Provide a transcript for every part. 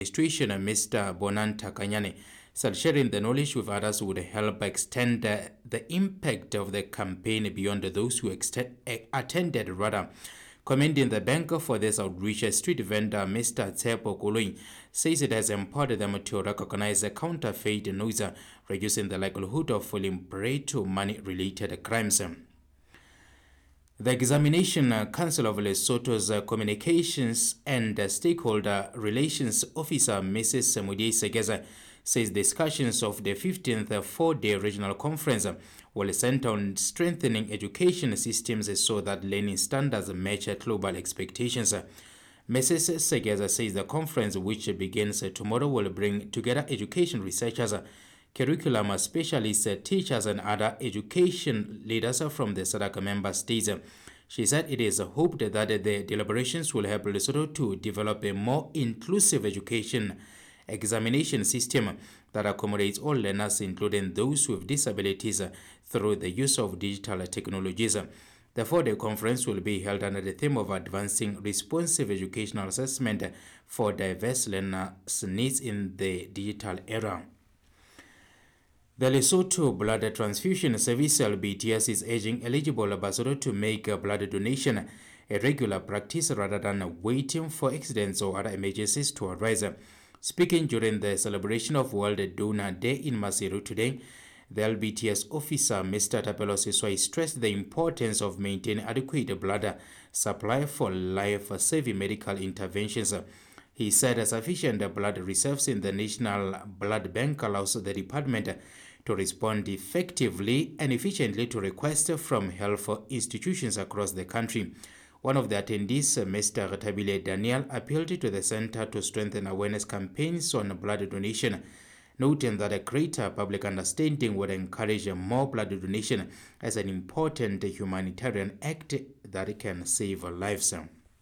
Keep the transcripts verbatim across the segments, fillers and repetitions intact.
Administration, Mister Bonanta Kanyane, said sharing the knowledge with others would help extend uh, the impact of the campaign beyond those who extend, uh, attended. Rather, commending the bank for this outreach, street vendor Mister Tsepo Koloi says it has empowered them to recognize counterfeit noise, reducing the likelihood of falling prey to money-related crimes. The Examination Council of Lesotho's Communications and Stakeholder Relations Officer, Missus Mudi Segeza, says discussions of the fifteenth four-day regional conference will center on strengthening education systems so that learning standards match global expectations. Missus Segeza says the conference, which begins tomorrow, will bring together education researchers, curriculum specialists, teachers, and other education leaders from the SADC member states. She said it is hoped that the deliberations will help Lesotho to develop a more inclusive education examination system that accommodates all learners, including those with disabilities, through the use of digital technologies. The four-day conference will be held under the theme of advancing responsive educational assessment for diverse learners' needs in the digital era. The Lesotho Blood Transfusion Service L B T S is urging eligible Basotho to make a blood donation a regular practice rather than waiting for accidents or other emergencies to arise. Speaking during the celebration of World Donor Day in Maseru today, the L B T S officer, Mister Tapelo Siswai, stressed the importance of maintaining adequate blood supply for life-saving medical interventions. He said sufficient blood reserves in the National Blood Bank allows the department to respond effectively and efficiently to requests from health institutions across the country. One of the attendees, Mister Tabile Daniel, appealed to the center to strengthen awareness campaigns on blood donation, noting that a greater public understanding would encourage more blood donation as an important humanitarian act that can save lives.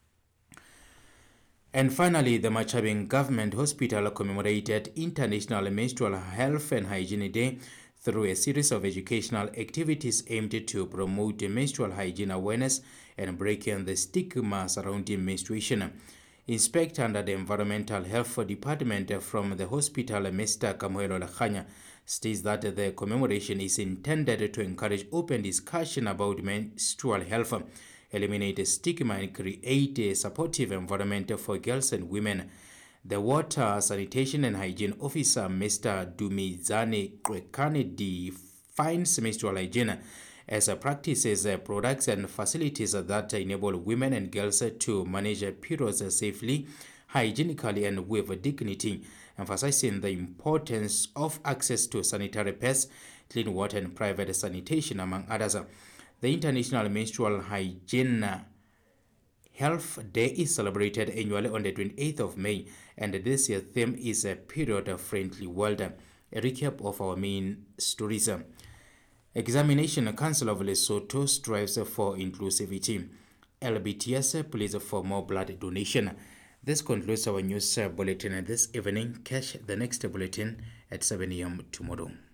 And finally, the Machabeng Government Hospital commemorated International Menstrual Health and Hygiene Day through a series of educational activities aimed to promote menstrual hygiene awareness and breaking the stigma surrounding menstruation. Inspector under the Environmental Health Department from the hospital, Mister Kamuelo Lakhanya, states that the commemoration is intended to encourage open discussion about menstrual health, eliminate stigma, and create a supportive environment for girls and women. The Water, Sanitation and Hygiene Officer, Mister Dumizane Kwekane, defines menstrual hygiene as practices, products, and facilities that enable women and girls to manage periods safely, hygienically, and with dignity, emphasizing the importance of access to sanitary pads, clean water, and private sanitation, among others. The International Menstrual Hygiene Health Day is celebrated annually on the twenty-eighth of May, and this year's theme is a period-friendly world. A recap of our main stories. Examination Council of Lesotho strives for inclusivity. L B T S pleads for more blood donation. This concludes our news bulletin this evening. Catch the next bulletin at seven a m tomorrow.